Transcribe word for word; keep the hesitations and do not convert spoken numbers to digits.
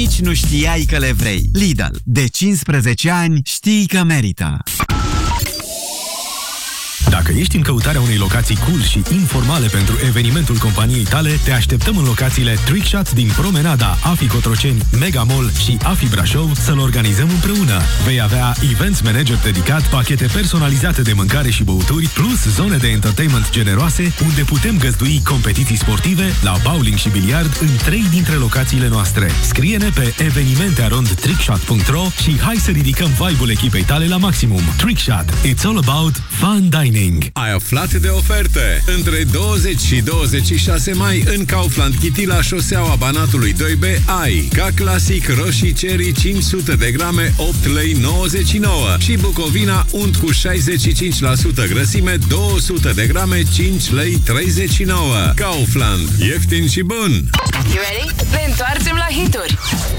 nici nu știai că le vrei. Lidl. De cincisprezece ani știi că merită. Dacă ești în căutarea unei locații cool și informale pentru evenimentul companiei tale, te așteptăm în locațiile Trickshot din Promenada, Afi Cotroceni, Mega Mall și Afi Brașov să-l organizăm împreună. Vei avea events manager dedicat, pachete personalizate de mâncare și băuturi, plus zone de entertainment generoase, unde putem găzdui competiții sportive la bowling și biliard în trei dintre locațiile noastre. Scrie-ne pe evenimente arond trickshot punct ro și hai să ridicăm vibe-ul echipei tale la maximum. Trickshot. It's all about fun dining. Ai aflat de oferte! Între douăzeci și douăzeci și șase mai în Kaufland Chiti la șoseaua Banatului doi B ai ca clasic roșii cherry cinci sute de grame opt lei nouăzeci și nouă și Bucovina unt cu șaizeci și cinci la sută grăsime două sute de grame cinci lei treizeci și nouă. Kaufland. Ieftin și bun! You ready? Ne întoarcem la hituri!